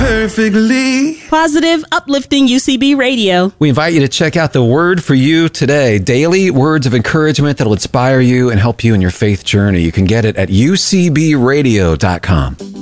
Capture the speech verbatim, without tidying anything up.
perfectly. Positive, uplifting U C B radio. We invite you to check out the Word for You today. Daily words of encouragement that will inspire you and help you in your faith journey. You can get it at u c b radio dot com.